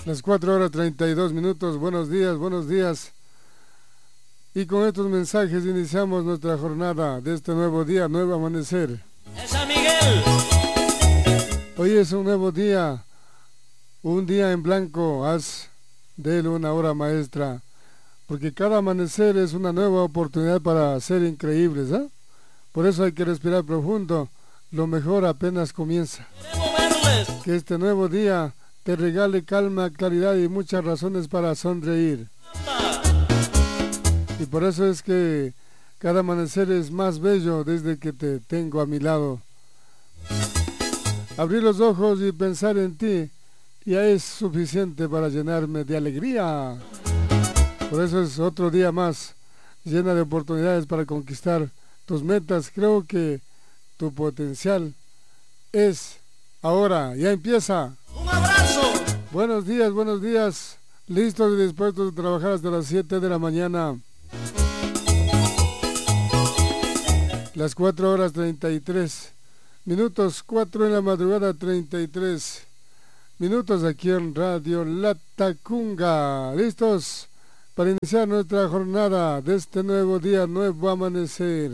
Las 4:32. Buenos días, buenos días. Y con estos mensajes iniciamos nuestra jornada de este nuevo día, nuevo amanecer. ¡Es San Miguel! Hoy es un nuevo día, un día en blanco. Haz de él una hora maestra, porque cada amanecer es una nueva oportunidad para ser increíbles, ¿eh? Por eso hay que respirar profundo. Lo mejor apenas comienza. ¡Queremos verles! Que este nuevo día te regale calma, claridad y muchas razones para sonreír. Y por eso es que cada amanecer es más bello desde que te tengo a mi lado. Abrir los ojos y pensar en ti ya es suficiente para llenarme de alegría. Por eso es otro día más, llena de oportunidades para conquistar tus metas. Creo que tu potencial es ahora, ya empieza. ¡Un abrazo! Buenos días, listos y dispuestos a trabajar hasta las 7 de la mañana. Las 4:33, 4 en la madrugada, 33 minutos aquí en Radio La Tacunga. Listos para iniciar nuestra jornada de este nuevo día, nuevo amanecer.